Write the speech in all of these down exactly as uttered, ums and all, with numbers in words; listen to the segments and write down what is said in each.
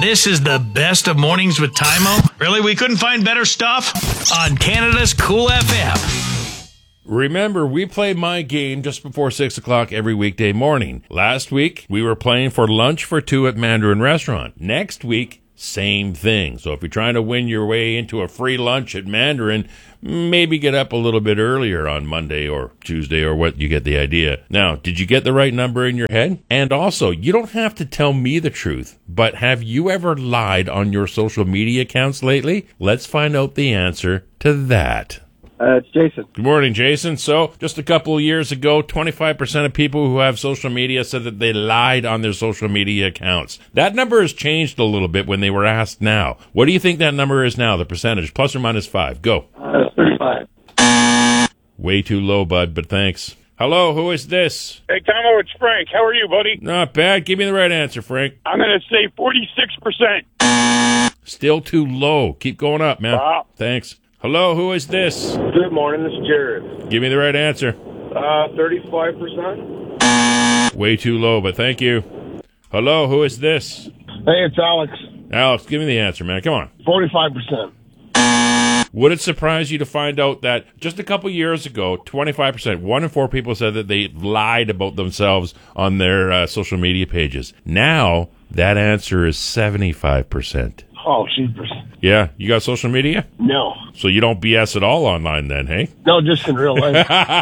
This is the best of mornings with Tymo. Really, we couldn't find better stuff? On Canada's Cool F M. Remember, we play my game just before six o'clock every weekday morning. Last week, we were playing for lunch for two at Mandarin Restaurant. Next week, same thing. So if you're trying to win your way into a free lunch at Mandarin, maybe get up a little bit earlier on Monday or Tuesday or what, you get the idea. Now, did you get the right number in your head? And also, you don't have to tell me the truth, but have you ever lied on your social media accounts lately? Let's find out the answer to that. Uh, it's Jason. Good morning, Jason. So, just a couple of years ago, twenty-five percent of people who have social media said that they lied on their social media accounts. That number has changed a little bit when they were asked now. What do you think that number is now, the percentage? Plus or minus five? Go. Uh, thirty-five. Way too low, bud, but thanks. Hello, who is this? Hey, Tomo, it's Frank. How are you, buddy? Not bad. Give me the right answer, Frank. I'm going to say forty-six percent. Still too low. Keep going up, man. Wow. Thanks. Hello, who is this? Good morning, this is Jared. Give me the right answer. Uh, thirty-five percent. Way too low, but thank you. Hello, who is this? Hey, it's Alex. Alex, give me the answer, man. Come on. forty-five percent. Would it surprise you to find out that just a couple years ago, twenty-five percent, one in four people said that they lied about themselves on their uh, social media pages. Now, that answer is seventy-five percent. Oh, jeepers. Yeah, you got social media? No. So you don't B S at all online then, hey? No, just in real life.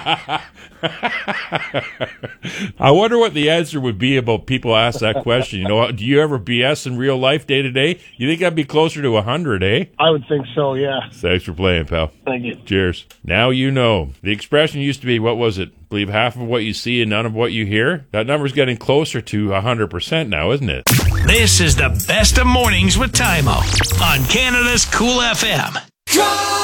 I wonder what the answer would be about people ask that question. You know, do you ever B S in real life day to day? You think I'd be closer to one hundred, eh? I would think so, yeah. Thanks for playing, pal. Thank you. Cheers. Now you know. The expression used to be, what was it? Believe half of what you see and none of what you hear? That number's getting closer to one hundred percent now, isn't it? This is the best of mornings with Tymo on Canada's Cool F M.